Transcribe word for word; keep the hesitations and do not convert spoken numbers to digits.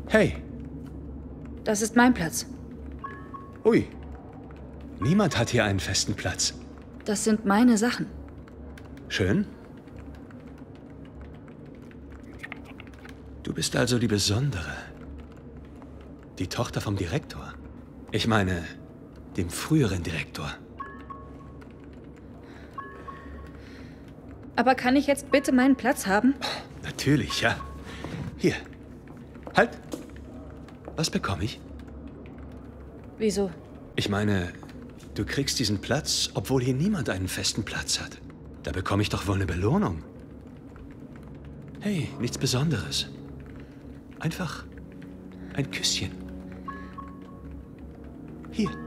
Hey. Das ist mein Platz. Ui. Niemand hat hier einen festen Platz. Das sind meine Sachen. Schön. Du bist also die Besondere. Die Tochter vom Direktor. Ich meine, dem früheren Direktor. Aber kann ich jetzt bitte meinen Platz haben? Natürlich, ja. Hier. Halt. Was bekomme ich? Wieso? Ich meine, du kriegst diesen Platz, obwohl hier niemand einen festen Platz hat. Da bekomme ich doch wohl eine Belohnung. Hey, nichts Besonderes. Einfach ein Küsschen. Hier.